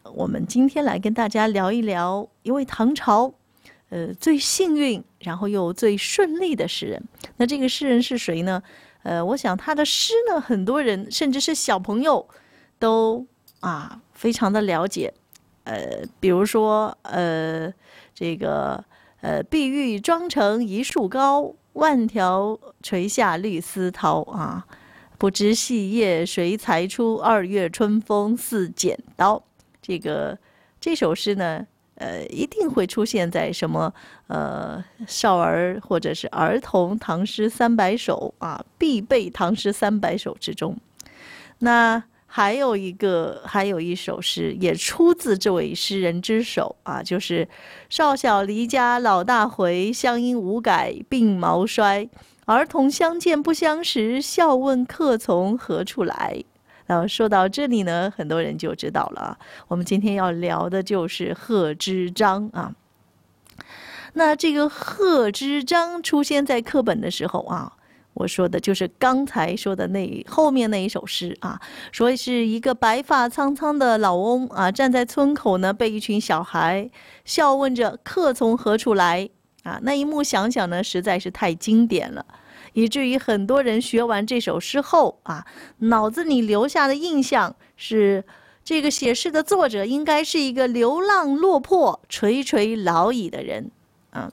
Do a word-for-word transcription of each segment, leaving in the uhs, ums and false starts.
我们今天来跟大家聊一聊一位唐朝呃最幸运然后又最顺利的诗人。那这个诗人是谁呢？呃，我想他的诗呢，很多人甚至是小朋友都啊非常的了解。呃，比如说呃这个呃碧玉妆成一树高，万条垂下绿丝绦啊。不知细叶谁裁出，二月春风似剪刀。这个这首诗呢，呃，一定会出现在什么呃少儿或者是儿童唐诗三百首啊，必备唐诗三百首之中。那还有一个，还有一首诗也出自这位诗人之手啊，就是少小离家老大回，乡音无改鬓毛衰。儿童相见不相识，笑问客从何处来。然后说到这里呢，很多人就知道了，我们今天要聊的就是贺知章啊。那这个贺知章出现在课本的时候啊，我说的就是刚才说的那后面那一首诗啊，说是一个白发苍苍的老翁啊，站在村口呢，被一群小孩笑问着客从何处来啊。那一幕想想呢，实在是太经典了，以至于很多人学完这首诗后啊，脑子里留下的印象是，这个写诗的作者应该是一个流浪落魄、垂垂老矣的人啊。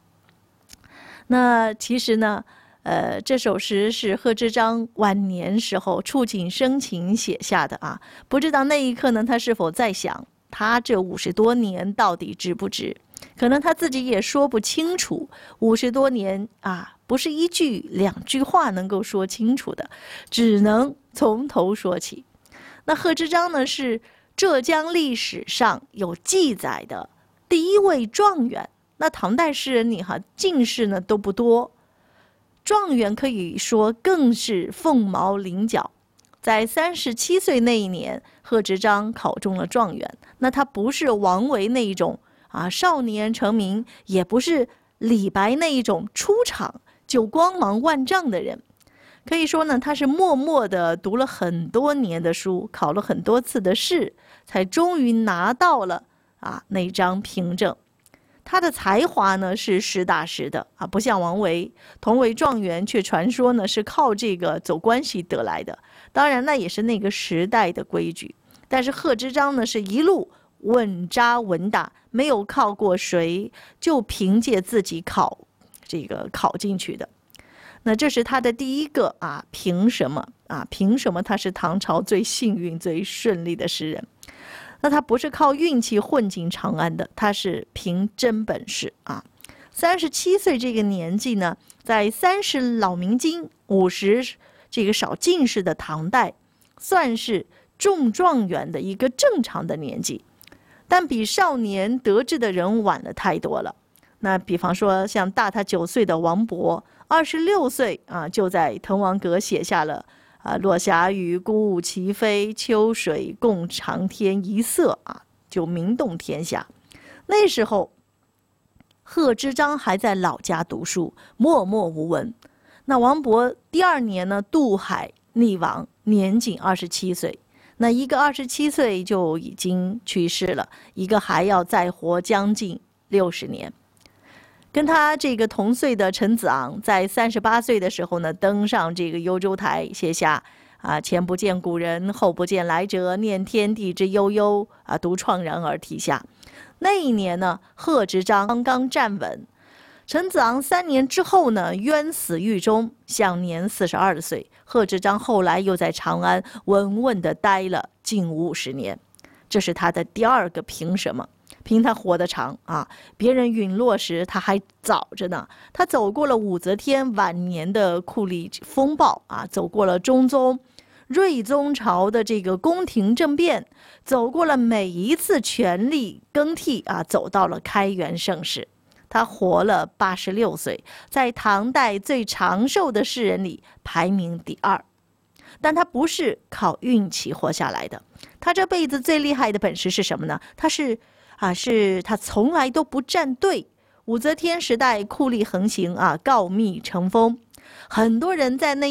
那其实呢，呃，这首诗是贺知章晚年时候触景生情写下的啊。不知道那一刻呢，他是否在想，他这五十多年到底值不值？可能他自己也说不清楚，五十多年啊，不是一句两句话能够说清楚的，只能从头说起。那贺知章呢，是浙江历史上有记载的第一位状元。那唐代诗人里哈，进士呢都不多，状元可以说更是凤毛麟角。在三十七岁那一年，贺知章考中了状元。那他不是王维那一种啊，少年成名，也不是李白那一种出场就光芒万丈的人。可以说呢，他是默默地读了很多年的书，考了很多次的试，才终于拿到了啊那张凭证。他的才华呢是实打实的啊，不像王维，同为状元，却传说呢是靠这个走关系得来的。当然，那也是那个时代的规矩。但是贺知章呢，是一路稳扎稳打，没有靠过谁，就凭借自己考这个考进去的。那这是他的第一个啊，凭什么啊？凭什么他是唐朝最幸运、最顺利的诗人？那他不是靠运气混进长安的，他是凭真本事啊！三十七岁这个年纪呢，在三十老明经、五十这个少进士的唐代，算是中状元的一个正常的年纪，但比少年得志的人晚了太多了。那比方说，像大他九岁的王勃，二十六岁啊，就在滕王阁写下了啊，落霞与孤鹜齐飞，秋水共长天一色啊，就名动天下。那时候，贺知章还在老家读书，默默无闻。那王勃第二年呢，渡海溺亡，年仅二十七岁。那一个二十七岁就已经去世了，一个还要再活将近六十年。跟他这个同岁的陈子昂，在三十八岁的时候呢，登上这个幽州台，写下啊，前不见古人，后不见来者，念天地之悠悠啊，独怆然而涕下。那一年呢，贺知章刚刚站稳，陈子昂三年之后呢，冤死狱中，享年四十二岁。贺知章后来又在长安稳稳地待了近五十年，这是他的第二个凭什么。凭他活得长啊，别人陨落时他还早着呢。他走过了武则天晚年的酷吏风暴啊，走过了中宗、睿宗朝的这个宫廷政变，走过了每一次权力更替啊，走到了开元盛世。他活了八十六岁，在唐代最长寿的诗人里排名第二。但他不是靠运气活下来的，他这辈子最厉害的本事是什么呢？他是啊，是他从来都不站队。武则天时代酷吏横行啊，告密成风，很多人在那